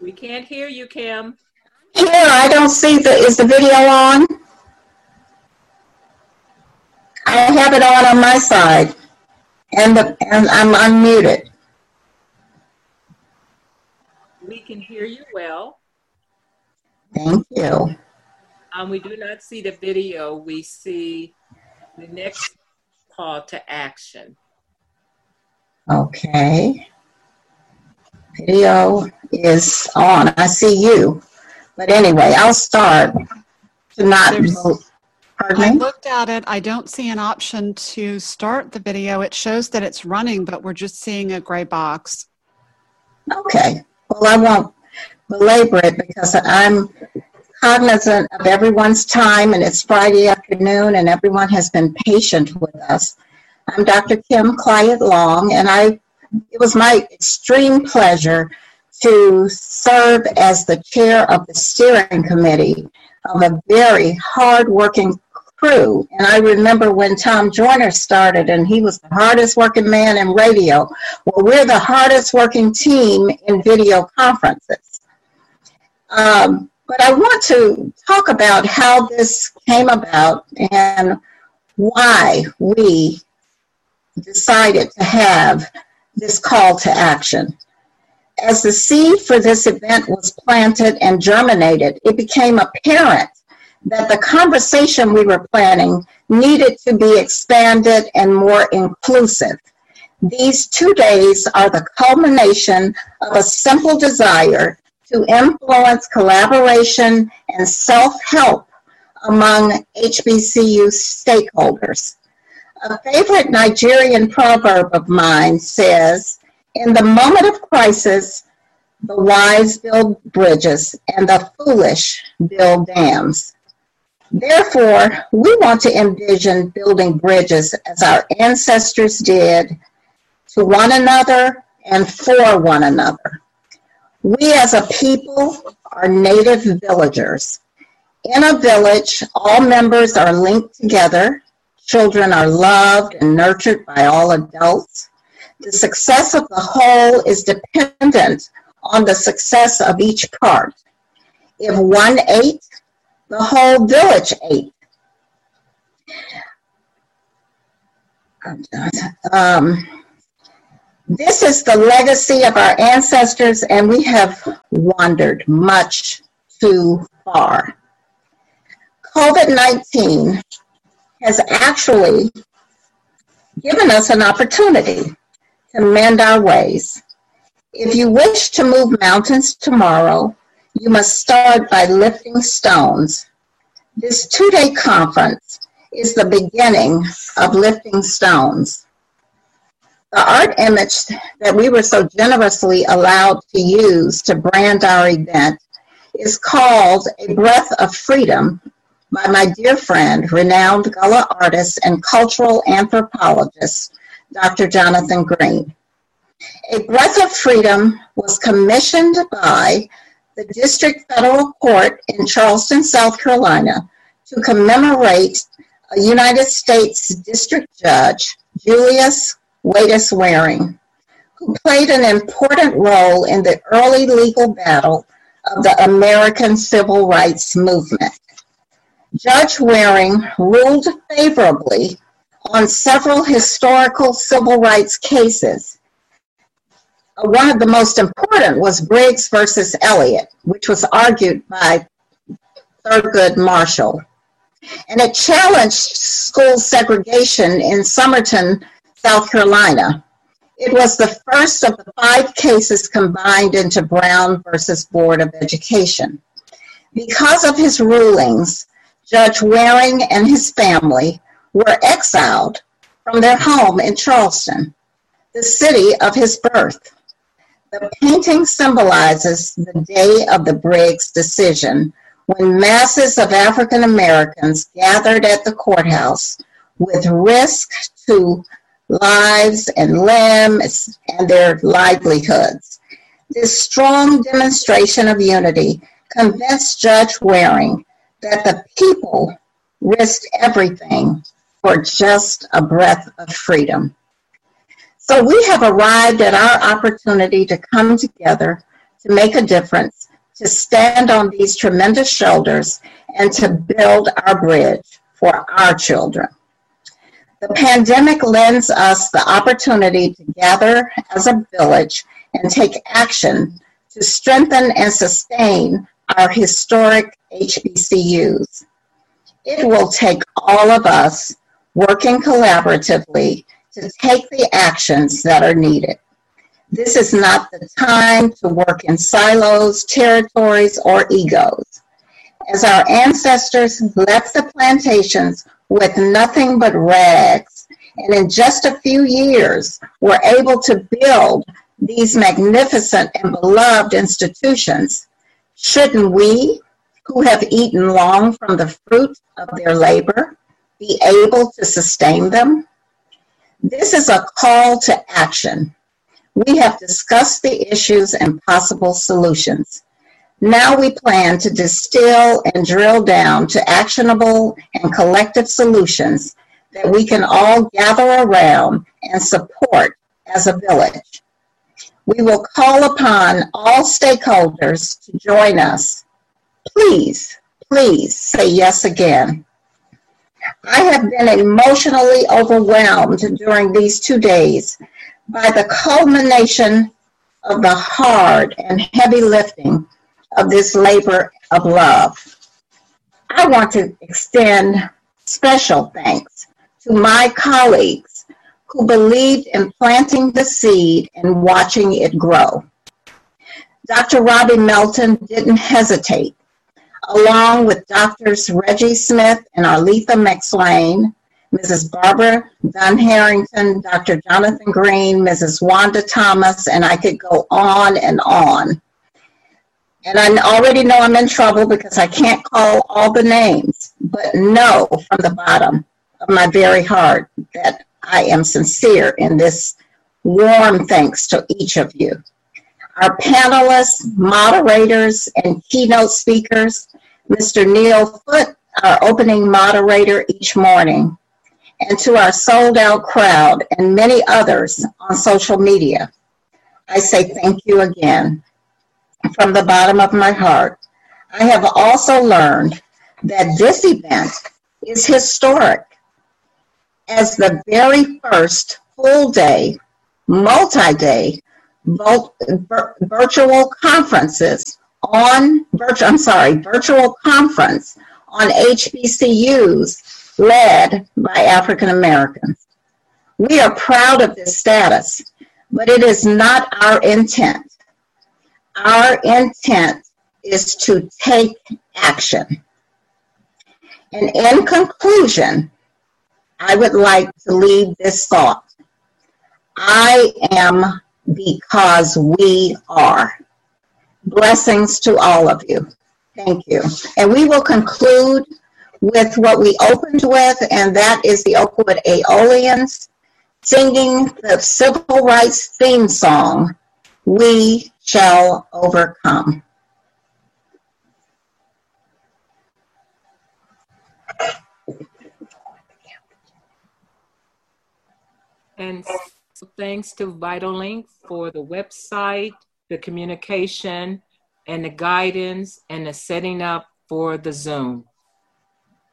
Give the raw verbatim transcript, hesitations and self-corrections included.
We can't hear you, Kim. Here, I don't see the, is the video on? I have it on on my side, and, the, and I'm unmuted. We can hear you well. Thank you. Um, we do not see the video. We see the next call to action. Okay. Video is on. I see you. But anyway, I'll start to not vote. Pardon me? I looked at it. I don't see an option to start the video. It shows that it's running, but we're just seeing a gray box. Okay. Well, I won't belabor it because I'm cognizant of everyone's time, and it's Friday afternoon, and everyone has been patient with us. I'm Doctor Kim Clyott Long, and I it was my extreme pleasure to serve as the chair of the steering committee of a very hard-working crew. And I remember when Tom Joyner started, and he was the hardest working man in radio. Well, we're the hardest working team in video conferences. Um, but I want to talk about how this came about and why we decided to have this call to action. As the seed for this event was planted and germinated, it became apparent that the conversation we were planning needed to be expanded and more inclusive. These two days are the culmination of a simple desire to influence collaboration and self-help among H B C U stakeholders. A favorite Nigerian proverb of mine says, "In the moment of crisis, the wise build bridges and the foolish build dams." Therefore, we want to envision building bridges as our ancestors did to one another and for one another. We as a people are native villagers. In a village, all members are linked together. Children are loved and nurtured by all adults. The success of the whole is dependent on the success of each part. If one ate, the whole village ate. Um, this is the legacy of our ancestors, and we have wandered much too far. COVID nineteen has actually given us an opportunity to mend our ways. If you wish to move mountains tomorrow, you must start by lifting stones. This two-day conference is the beginning of lifting stones. The art image that we were so generously allowed to use to brand our event is called A Breath of Freedom by my dear friend, renowned Gullah artist and cultural anthropologist, Doctor Jonathan Green. A Breath of Freedom was commissioned by the District Federal Court in Charleston, South Carolina, to commemorate a United States District Judge, Julius Waiters Waring, who played an important role in the early legal battle of the American Civil Rights Movement. Judge Waring ruled favorably on several historical civil rights cases. One of the most important was Briggs versus Elliott, which was argued by Thurgood Marshall. And it challenged school segregation in Summerton, South Carolina. It was the first of the five cases combined into Brown versus Board of Education. Because of his rulings, Judge Waring and his family were exiled from their home in Charleston, the city of his birth. The painting symbolizes the day of the Briggs decision, when masses of African Americans gathered at the courthouse with risk to lives and limbs and their livelihoods. This strong demonstration of unity convinced Judge Waring that the people risked everything for just a breath of freedom. So we have arrived at our opportunity to come together to make a difference, to stand on these tremendous shoulders, and to build our bridge for our children. The pandemic lends us the opportunity to gather as a village and take action to strengthen and sustain our historic H B C Us. It will take all of us working collaboratively to take the actions that are needed. This is not the time to work in silos, territories, or egos. As our ancestors left the plantations with nothing but rags, and in just a few years were able to build these magnificent and beloved institutions, shouldn't we, who have eaten long from the fruit of their labor, be able to sustain them? This is a call to action. We have discussed the issues and possible solutions. Now we plan to distill and drill down to actionable and collective solutions that we can all gather around and support as a village. We will call upon all stakeholders to join us. Please, please say yes again. I have been emotionally overwhelmed during these two days by the culmination of the hard and heavy lifting of this labor of love. I want to extend special thanks to my colleagues who believed in planting the seed and watching it grow. Doctor Robbie Melton didn't hesitate, along with Doctors Reggie Smith and Arletha McSwain, Missus Barbara Dunn Harrington, Doctor Jonathan Green, Missus Wanda Thomas, and I could go on and on. And I already know I'm in trouble because I can't call all the names, but know from the bottom of my very heart that I am sincere in this warm thanks to each of you. Our panelists, moderators, and keynote speakers, Mister Neil Foote, our opening moderator each morning, and to our sold-out crowd and many others on social media, I say thank you again. From the bottom of my heart, I have also learned that this event is historic as the very first full-day, multi-day virtual conferences on, virtual, I'm sorry, virtual conference on H B C Us led by African Americans. We are proud of this status, but it is not our intent. Our intent is to take action. And in conclusion, I would like to leave this thought. I am because we are. Blessings to all of you. Thank you. And we will conclude with what we opened with, and that is the Oakwood Aeolians singing the Civil Rights theme song, We Shall Overcome. And so thanks to VitalLink for the website, the communication, and the guidance, and the setting up for the Zoom.